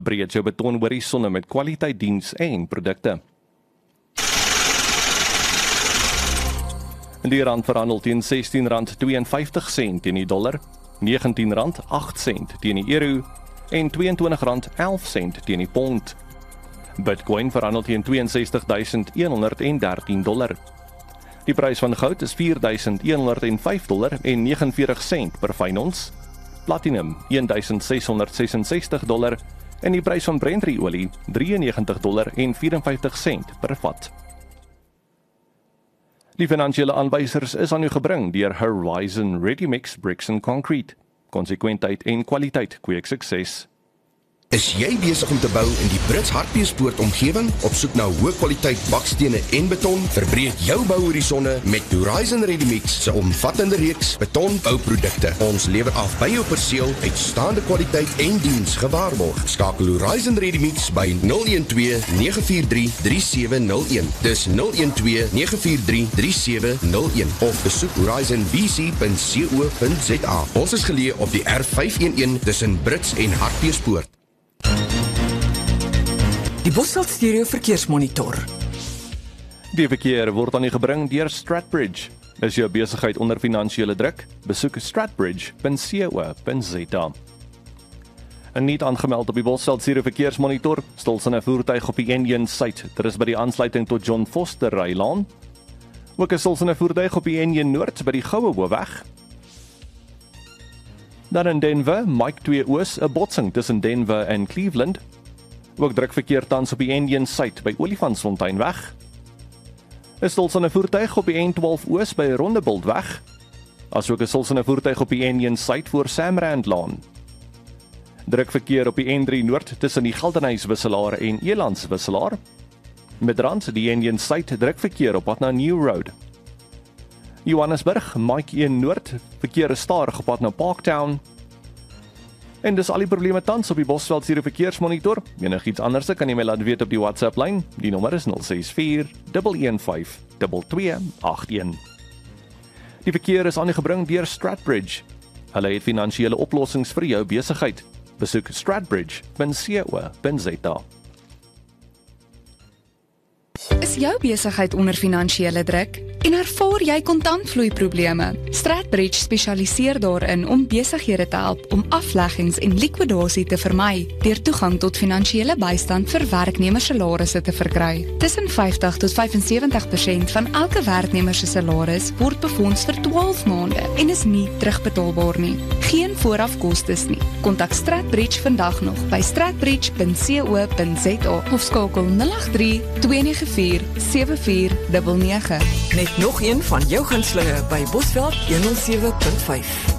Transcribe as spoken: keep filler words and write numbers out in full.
Breed jou beton horisonne met kwaliteit diens en produkte. Die rand verhandel teen sestien rand tweeënvyftig sent teen die dollar, negentien rand agt sent teen die euro en tweeëntwintig rand elf sent teen die pond. Bitcoin verhandel teen ses twee duisend een honderd dertien dollar. Die prys van goud is vier duisend een honderd vyf dollar en negenenveertig sent per fyn ons. Platinum een duisend ses honderd ses en sestig dollar en die prys van Brent-olie drieënnegentig dollar en vierenvyftig sent per vat. Die finansiële aanwysers is aan u gebring deur Horizon Ready Mix Bricks and Concrete. Konsekwentheid en kwaliteit kweek sukses. Is jy besig om te bou in die Brits Hartbeespoort omgewing? Op soek na hoë kwaliteit bakstene en beton? Verbreek jou bouhorisonne met Horizon Ready Mix se omvattende reeks betonbouprodukte. Ons lewer af by jou perseel uitstaande kwaliteit en diens gewaarborg. Skakel Horizon Ready Mix by nul een twee nege vier drie drie sewe nul een. Dis nul een twee nege vier drie drie sewe nul een of besoek horizon b c punt co punt z a. Ons is geleë op die R vyf een een tussen Brits en Hartbeespoort. Die Bosveld Stereo Verkeersmonitor. Die verkeer word aan u gebring deur Stratbridge. Is jou besigheid onder finansiële druk? Besoek stratbridge punt co punt z a. En niet aangemeld op die Bosveld Stereo Verkeersmonitor, stil sy 'n voertuig op die N een site. Dit is by die aansluiting tot John Foster Rylaan. Ook is stil sy 'n voertuig op die N een Noord by die Goue Hoofweg. Dan in Denver, Mike twee Oos, 'n botsing tussen Denver en Cleveland. Ook druk verkeer tans op die N een site by Olifantsfonteinweg. Is stilsande voertuig op die N twaalf Oos by Rondebultweg. Asook is stilsande voertuig op die N een site voor Samrandlaan. Druk verkeer op die N drie Noord tussen die Geldenhuyswisselaar en Elandswisselaar. Midrand die N een site druk verkeer op pad na New Road. Johannesburg, Mike een Noord, verkeer is stadig op pad na Parktown. En dis al die probleme tans op die Bosveld Stereo Verkeersmonitor. Enigiets anders kan jy my laat weet op die WhatsApp lyn. Die nommer is nul ses vier een een vyf twee twee agt een. Die verkeer is aan u gebring deur Stratbridge. Hulle het finansiële oplossings vir jou besigheid. Besoek stratbridge punt co punt z a. Is jou besigheid onder finansiële druk? En ervaar jy kontantvloeiprobleme? Stratbridge spesialiseer daarin om besighede te help om afleggings en likwidasie te vermy deur toegang tot finansiële bystand vir werknemers se salarisse te verkry. Tussen vyftig tot vyf en sewentig persent van elke werknemer se salaris word befonds vir twaalf maande en is nie terugbetaalbaar nie. Geen voorafkostes nie. Kontak Stratbridge vandag nog by stratbridge punt co punt z a of skakel nul agt drie twee nege vier sewe vier nege nege. Net nog een van jou gunstelinge by Bosveld honderd sewe punt vyf.